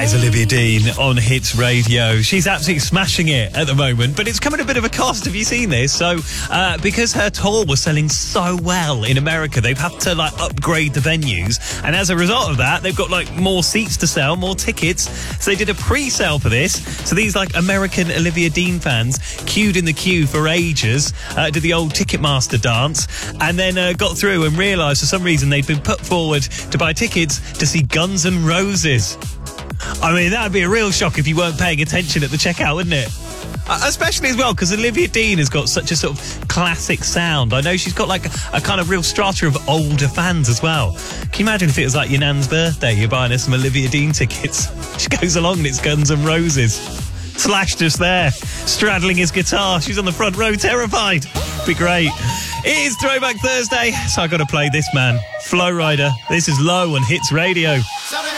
That is Olivia Dean on Hits Radio. She's absolutely smashing it at the moment, but it's come at a bit of a cost. Have you seen this? So, because her tour was selling so well in America, they've had to upgrade the venues, and as a result of that, they've got more seats to sell, more tickets. So they did a pre-sale for this. So these American Olivia Dean fans queued in the queue for ages, did the old Ticketmaster dance, and then got through and realised for some reason they'd been put forward to buy tickets to see Guns N' Roses. I mean, that would be a real shock if you weren't paying attention at the checkout, wouldn't it? Especially as well, because Olivia Dean has got such a sort of classic sound. I know she's got a kind of real strata of older fans as well. Can you imagine if it was your nan's birthday, you're buying her some Olivia Dean tickets? She goes along and it's Guns N' Roses. Slash just there, straddling his guitar. She's on the front row, terrified. Be great. It is Throwback Thursday, so I got to play this man, Flow Rider. This is Low on Hits Radio.